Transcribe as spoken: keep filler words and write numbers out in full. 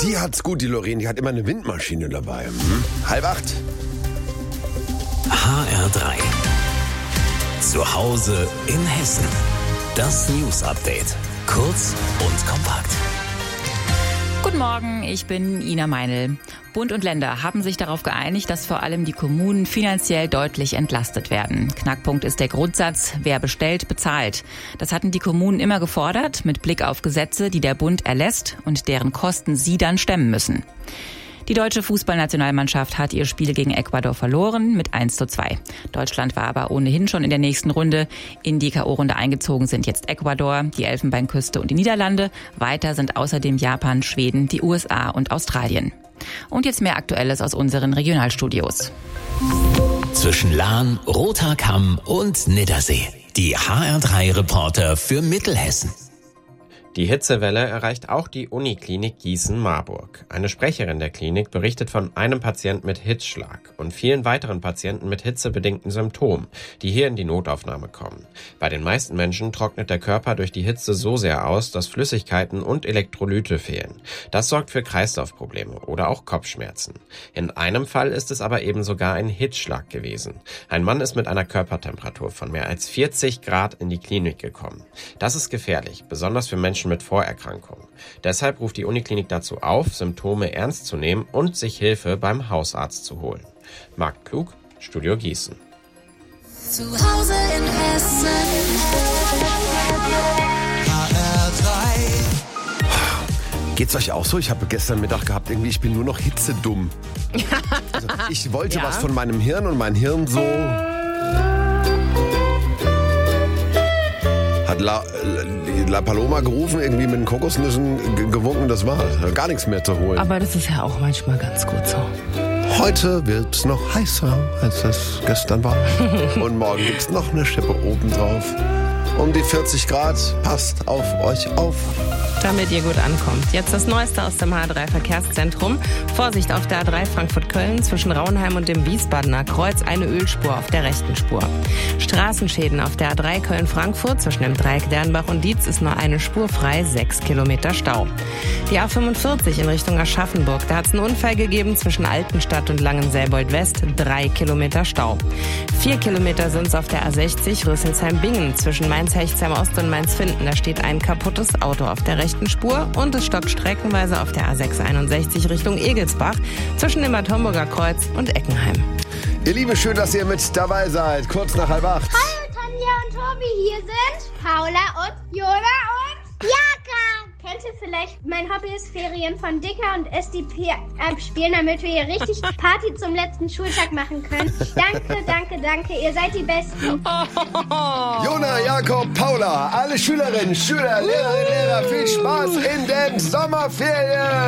Die hat's gut, die Lorraine. Die hat immer eine Windmaschine dabei. Hm? Halb acht. H R drei. Zu Hause in Hessen. Das News Update. Kurz und kompakt. Guten Morgen, ich bin Ina Meinl. Bund und Länder haben sich darauf geeinigt, dass vor allem die Kommunen finanziell deutlich entlastet werden. Knackpunkt ist der Grundsatz, wer bestellt, bezahlt. Das hatten die Kommunen immer gefordert, mit Blick auf Gesetze, die der Bund erlässt und deren Kosten sie dann stemmen müssen. Die deutsche Fußballnationalmannschaft hat ihr Spiel gegen Ecuador verloren mit eins zu zwei. Deutschland war aber ohnehin schon in der nächsten Runde. In die K O-Runde eingezogen sind jetzt Ecuador, die Elfenbeinküste und die Niederlande. Weiter sind außerdem Japan, Schweden, die U S A und Australien. Und jetzt mehr Aktuelles aus unseren Regionalstudios. Zwischen Lahn, Roter Kamm und Niddersee. Die H R drei Reporter für Mittelhessen. Die Hitzewelle erreicht auch die Uniklinik Gießen-Marburg. Eine Sprecherin der Klinik berichtet von einem Patienten mit Hitzschlag und vielen weiteren Patienten mit hitzebedingten Symptomen, die hier in die Notaufnahme kommen. Bei den meisten Menschen trocknet der Körper durch die Hitze so sehr aus, dass Flüssigkeiten und Elektrolyte fehlen. Das sorgt für Kreislaufprobleme oder auch Kopfschmerzen. In einem Fall ist es aber eben sogar ein Hitzschlag gewesen. Ein Mann ist mit einer Körpertemperatur von mehr als vierzig Grad in die Klinik gekommen. Das ist gefährlich, besonders für Menschen mit Vorerkrankungen. Deshalb ruft die Uniklinik dazu auf, Symptome ernst zu nehmen und sich Hilfe beim Hausarzt zu holen. Marc Klug, Studio Gießen. Zu Hause in Hessen. H R drei. Geht's euch auch so? Ich habe gestern Mittag gehabt, irgendwie, ich bin nur noch hitzedumm. Also, ich wollte Ja. was von meinem Hirn und mein Hirn so... Hat La, La Paloma gerufen, irgendwie mit den Kokosnüssen g- gewunken, das war gar nichts mehr zu holen. Aber das ist ja auch manchmal ganz gut so. Heute wird's noch heißer, als es gestern war. Und morgen gibt's noch eine Schippe obendrauf. Um die vierzig Grad, passt auf euch auf. Damit ihr gut ankommt. Jetzt das Neueste aus dem H R drei Verkehrszentrum. Vorsicht auf der A drei Frankfurt-Köln zwischen Rauenheim und dem Wiesbadener Kreuz eine Ölspur auf der rechten Spur. Straßenschäden auf der A drei Köln-Frankfurt zwischen dem Dreieck Dernbach und Dietz ist nur eine Spur frei, sechs Kilometer Stau. Die A fünfundvierzig in Richtung Aschaffenburg, da hat es einen Unfall gegeben zwischen Altenstadt und Langenselbold-West, drei Kilometer Stau. Vier Kilometer sind es auf der A sechzig Rüsselsheim-Bingen zwischen Mainz-Hechtsheim-Ost und Mainz-Finden. Da steht ein kaputtes Auto auf der rechten Spur und es stockt streckenweise auf der A sechshunderteinundsechzig Richtung Egelsbach zwischen dem Bad Homburger Kreuz und Eckenheim. Ihr Liebe, schön, dass ihr mit dabei seid. Kurz nach halb acht. Hallo Tanja und Tobi, hier sind Paula und Jona und Jaka. Kennt ihr vielleicht, mein Hobby ist Ferien von Dicker und S D P abspielen, damit wir hier richtig Party zum letzten Schultag machen können. Danke, danke, danke, ihr seid die Besten. Jona, Jakob, Paula, alle Schülerinnen, Schüler, Lehrerinnen, Lehrer, viel Spaß in den Sommerferien.